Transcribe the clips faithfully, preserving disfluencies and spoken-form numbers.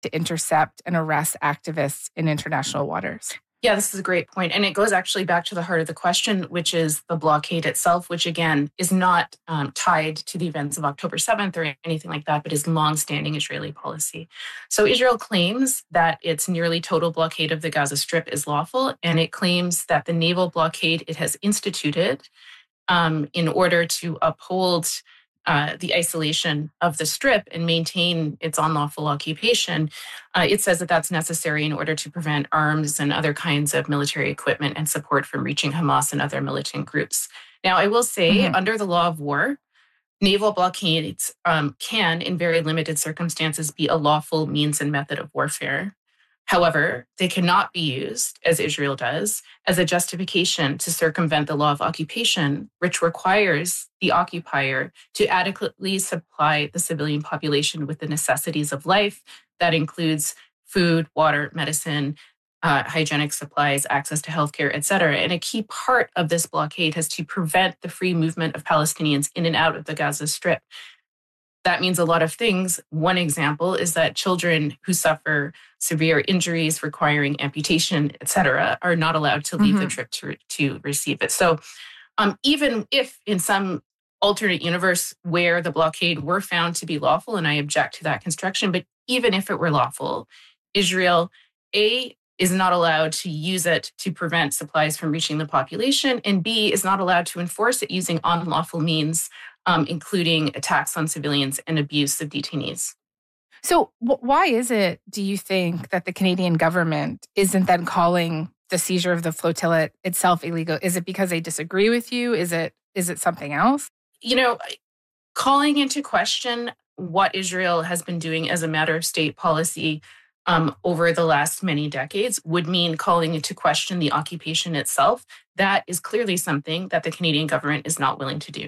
to intercept and arrest activists in international waters? Yeah, this is a great point. And it goes actually back to the heart of the question, which is the blockade itself, which again is not um, tied to the events of October seventh or anything like that, but is longstanding Israeli policy. So Israel claims that its nearly total blockade of the Gaza Strip is lawful, and it claims that the naval blockade it has instituted um, in order to uphold Uh, the isolation of the Strip and maintain its unlawful occupation, uh, it says that that's necessary in order to prevent arms and other kinds of military equipment and support from reaching Hamas and other militant groups. Now, I will say, mm-hmm. under the law of war, naval blockades um, can, in very limited circumstances, be a lawful means and method of warfare. However, they cannot be used, as Israel does, as a justification to circumvent the law of occupation, which requires the occupier to adequately supply the civilian population with the necessities of life. That includes food, water, medicine, uh, hygienic supplies, access to healthcare, et cetera. And a key part of this blockade has to prevent the free movement of Palestinians in and out of the Gaza Strip. That means a lot of things. One example is that children who suffer severe injuries requiring amputation, et cetera, are not allowed to leave mm-hmm. the trip to, to receive it. So um, even if in some alternate universe where the blockade were found to be lawful, and I object to that construction, but even if it were lawful, Israel, A, is not allowed to use it to prevent supplies from reaching the population, and B, is not allowed to enforce it using unlawful means, Um, including attacks on civilians and abuse of detainees. So w- why is it, do you think, that the Canadian government isn't then calling the seizure of the flotilla itself illegal? Is it because they disagree with you? Is it is it something else? You know, calling into question what Israel has been doing as a matter of state policy um, over the last many decades would mean calling into question the occupation itself. That is clearly something that the Canadian government is not willing to do.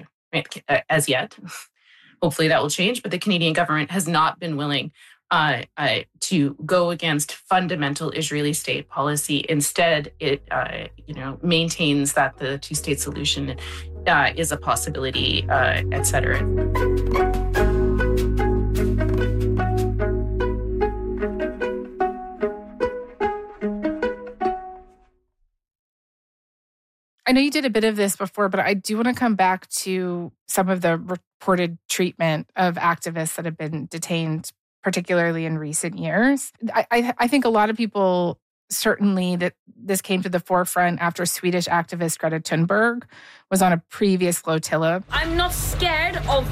As yet. Hopefully that will change, but the Canadian government has not been willing uh, uh, to go against fundamental Israeli state policy. Instead, it uh, you know maintains that the two-state solution uh, is a possibility, uh, et cetera. I know you did a bit of this before, but I do want to come back to some of the reported treatment of activists that have been detained, particularly in recent years. I, I, I think a lot of people, certainly that this came to the forefront after Swedish activist Greta Thunberg was on a previous flotilla. I'm not scared of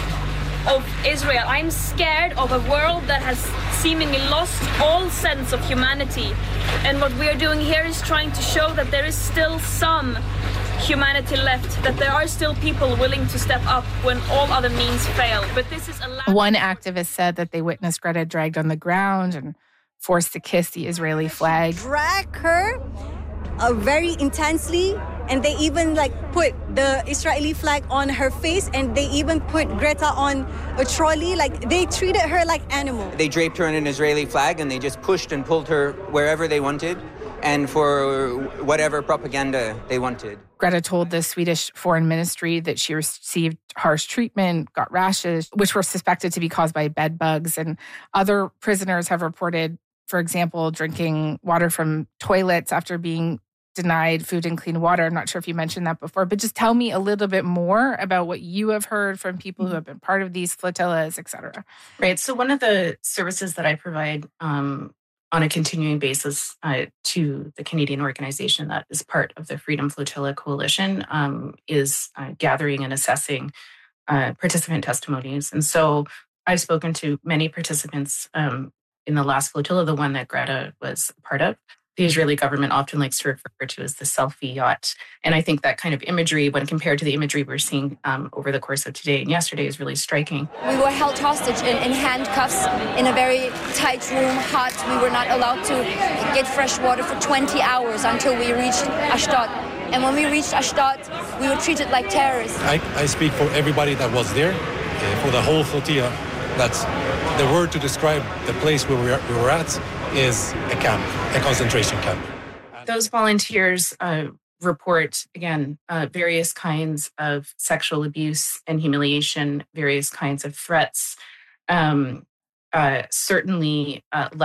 of Israel. I'm scared of a world that has seemingly lost all sense of humanity. And what we are doing here is trying to show that there is still some humanity left, that there are still people willing to step up when all other means fail. But this is a One activist said that they witnessed Greta dragged on the ground and forced to kiss the Israeli flag. Drag her uh, very intensely, and they even like put the Israeli flag on her face, and they even put Greta on a trolley. Like, they treated her like animal. They draped her in an Israeli flag, and they just pushed and pulled her wherever they wanted, and for whatever propaganda they wanted. Greta told the Swedish Foreign Ministry that she received harsh treatment, got rashes, which were suspected to be caused by bed bugs. And other prisoners have reported, for example, drinking water from toilets after being denied food and clean water. I'm not sure if you mentioned that before, but just tell me a little bit more about what you have heard from people who have been part of these flotillas, et cetera. Right. So one of the services that I provide um, on a continuing basis uh, to the Canadian organization that is part of the Freedom Flotilla Coalition um, is uh, gathering and assessing uh, participant testimonies. And so I've spoken to many participants um, in the last flotilla, the one that Greta was part of. The Israeli government often likes to refer to as the selfie yacht. And I think that kind of imagery, when compared to the imagery we're seeing um, over the course of today and yesterday, is really striking. We were held hostage in, in handcuffs in a very tight room, hot. We were not allowed to get fresh water for twenty hours until we reached Ashdod. And when we reached Ashdod, we were treated like terrorists. I, I speak for everybody that was there, uh, for the whole flotilla. That's the word to describe the place where we were, we were at is a camp, a concentration camp. Those volunteers uh, report, again, uh, various kinds of sexual abuse and humiliation, various kinds of threats. Um, uh, certainly uh,